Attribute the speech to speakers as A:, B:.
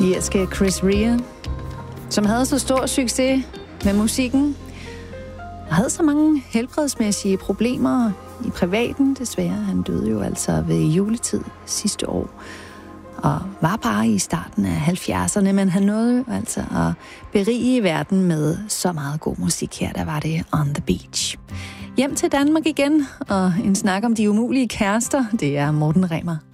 A: irske Chris Rea, som havde så stor succes med musikken, og havde så mange helbredsmæssige problemer i privaten, desværre. Han døde jo altså ved juletid sidste år, og var bare i starten af 70'erne, men han nåede jo altså at berige verden med så meget god musik her. Der var det On the Beach. Hjem til Danmark igen, og en snak om de umulige kærester, det er Morten Remer.